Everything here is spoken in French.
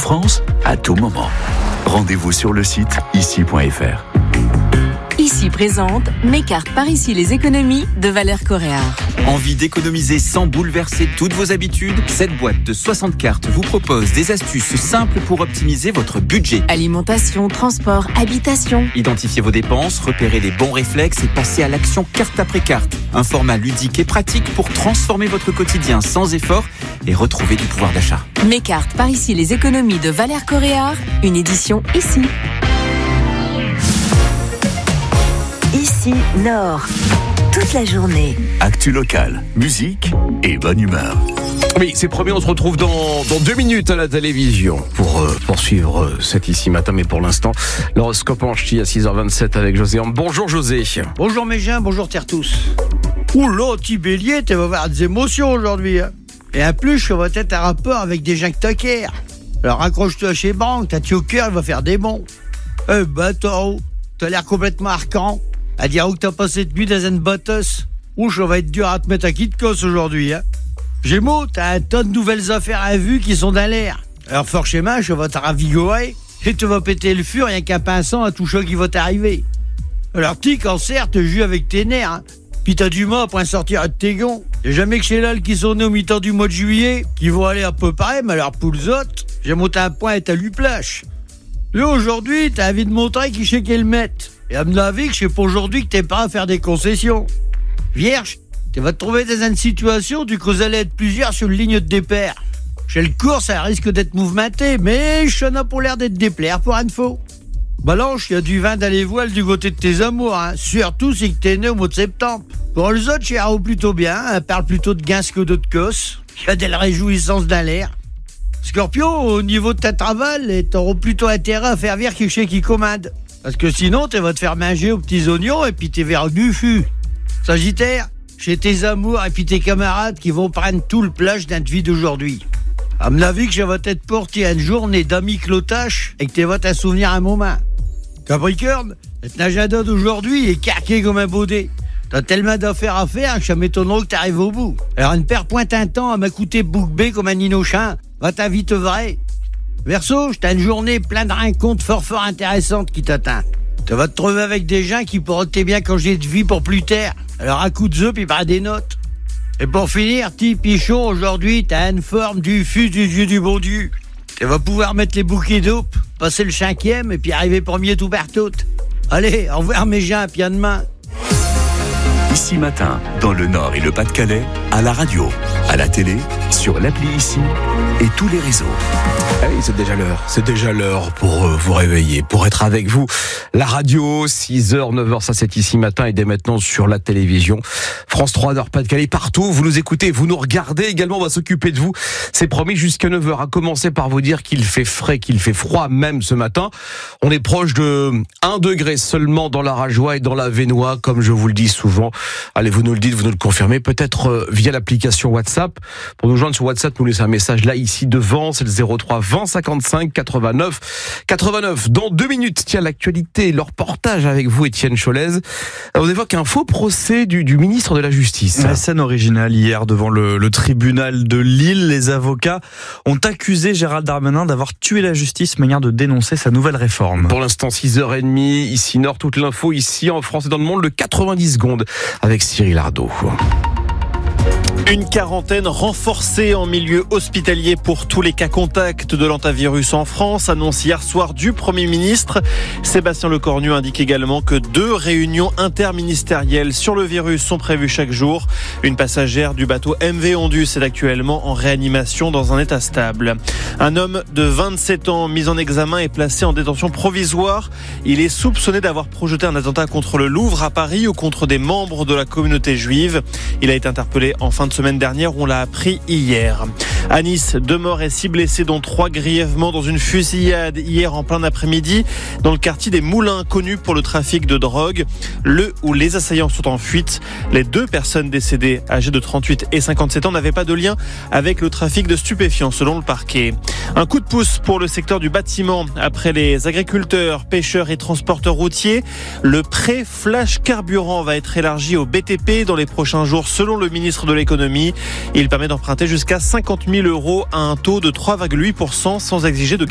France, à tout moment. Rendez-vous sur le site ici.fr. Ici présente mes cartes par ici les économies de Valère Coréard. Envie d'économiser sans bouleverser toutes vos habitudes? Cette boîte de 60 cartes vous propose des astuces simples pour optimiser votre budget. Alimentation, transport, habitation. Identifiez vos dépenses, repérez les bons réflexes et passez à l'action carte après carte. Un format ludique et pratique pour transformer votre quotidien sans effort et retrouver du pouvoir d'achat. Mes cartes par ici les économies de Valère Coréard, une édition Ici. Ici Nord, toute la journée. Actu locale, musique et bonne humeur. Oui, c'est promis, on se retrouve dans 2 minutes à la télévision pour poursuivre cet Ici Matin. Mais pour l'instant, l'horoscope en ch'ti à 6h27 avec José. Bonjour José. Bonjour mes gens, bonjour terre tous. Oula, petit bélier, tu vas avoir des émotions aujourd'hui. Hein. Et en plus, je vais être en rapport avec des gens que t'as care. Alors accroche-toi chez Banque, t'as au cœur, il va faire des bons. Taureau, t'as l'air complètement arcant. À dire où que t'as passé de nuit dans une botteuse. Ça va être dur à te mettre à qui de cosse aujourd'hui. Hein. Gémeaux, t'as un tas de nouvelles affaires à vue qui sont dans l'air. Alors forcément, je vais te ravigorer et tu vas péter le feu rien qu'un pinçant à tout choc qui va t'arriver. Alors petit cancer, te joues avec tes nerfs. Hein. Puis t'as du mal pour en sortir de tes gonds. Et jamais que chez l'al qui sont nés au mi-temps du mois de juillet, qui vont aller à peu près, mais alors pour les autres, j'ai monté un point et t'as lui plâche. Là aujourd'hui, t'as envie de montrer qui sait qu'elle mette. Et à mon avis, que c'est pour aujourd'hui que t'es pas à faire des concessions. Vierge, tu vas te trouver dans une situation du que vous allez être plusieurs sur une ligne de départ. Chez le cours, ça risque d'être mouvementé, mais je n'ai pas l'air d'être déplaire pour une fois. Balance, il y a du vin dans les voiles du côté de tes amours, hein. Surtout si t'es né au mois de septembre. Pour les autres, chez Haro plutôt bien, hein. Parle plutôt de gains que d'autres cosses. Il y a des réjouissances dans l'air. Scorpion, au niveau de ta travail, t'auras plutôt intérêt à faire venir quelque chose qui commande. Parce que sinon, tu vas te faire manger aux petits oignons et puis t'es vers du fût. Sagittaire, chez tes amours et puis tes camarades qui vont prendre tout le plage dans ta vie d'aujourd'hui. À mon avis, que je vais être porté à une journée d'amis clotache et que tu vas t'en souvenir un moment. Capricorne, ton agenda d'aujourd'hui est carqué comme un baudet. T'as tellement d'affaires à faire que ça m'étonnerait que t'arrives au bout. Alors ne perds point un temps à m'écouter bouc-bé comme un innocent. Va ta vite vrai. Verseau, t'as une journée pleine de rencontres fort intéressantes qui t'attendent. Tu vas te trouver avec des gens qui pourront te bien congé de vie pour plus tard. Alors à coup de zeu, puis par des notes. Et pour finir, petit pichon, aujourd'hui, t'as une forme du fût du Dieu du bon Dieu. Tu vas pouvoir mettre les bouquets d'aube, passer le 5e et puis arriver premier tout partout. Allez, au revoir mes gens, puis à demain. Ici Matin, dans le Nord et le Pas-de-Calais, à la radio, à la télé, sur l'appli Ici et tous les réseaux. Ah oui, c'est déjà l'heure pour vous réveiller, pour être avec vous. La radio, 6h, 9h, ça c'est Ici Matin et dès maintenant sur la télévision. France 3, Nord, Pas-de-Calais, partout, vous nous écoutez, vous nous regardez également, on va s'occuper de vous. C'est promis jusqu'à 9h, à commencer par vous dire qu'il fait frais, qu'il fait froid même ce matin. On est proche de 1 degré seulement dans la Rajoie et dans la Vénois, comme je vous le dis souvent. Allez, vous nous le dites, vous nous le confirmez, peut-être via l'application WhatsApp. Pour nous joindre sur WhatsApp, nous laissez un message là, ici devant, c'est le 03 20 55 89 89. Dans 2 minutes, tiens, l'actualité, le reportage avec vous, Étienne Cholez. On évoque un faux procès du ministre de la Justice. La scène originale hier devant le tribunal de Lille. Les avocats ont accusé Gérald Darmanin d'avoir tué la justice, manière de dénoncer sa nouvelle réforme. Pour l'instant, 6h30, ici Nord, toute l'info, ici en France et dans le monde, le 90 secondes avec Cyril Ardo. Une quarantaine renforcée en milieu hospitalier pour tous les cas contacts de l'hantavirus en France, annonce hier soir du Premier ministre. Sébastien Lecornu indique également que 2 réunions interministérielles sur le virus sont prévues chaque jour. Une passagère du bateau MV Ondus est actuellement en réanimation dans un état stable. Un homme de 27 ans mis en examen est placé en détention provisoire. Il est soupçonné d'avoir projeté un attentat contre le Louvre à Paris ou contre des membres de la communauté juive. Il a été interpellé en fin de semaine dernière, on l'a appris hier. À Nice, 2 morts et 6 blessés, dont 3 grièvement dans une fusillade hier en plein après-midi dans le quartier des Moulins, connu pour le trafic de drogue. Le ou les assaillants sont en fuite. Les 2 personnes décédées, âgées de 38 et 57 ans, n'avaient pas de lien avec le trafic de stupéfiants, selon le parquet. Un coup de pouce pour le secteur du bâtiment. Après les agriculteurs, pêcheurs et transporteurs routiers, le prêt flash carburant va être élargi au BTP dans les prochains jours, selon le ministre de l'économie. Il permet d'emprunter jusqu'à 50 000 € à un taux de 3,8% sans exiger de